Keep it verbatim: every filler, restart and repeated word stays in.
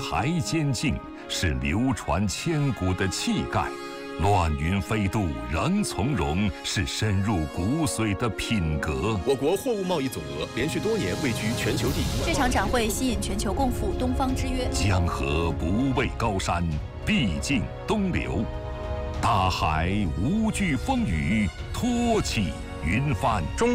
台坚劲，是流传千古的气概；乱云飞渡，仍从容，是深入骨髓的品格。 我国货物贸易总额连续多年位居全球第一。 这场展会吸引全球共赴东方之约。 江河不畏高山，必尽东流；大海无惧风雨，托起云帆。中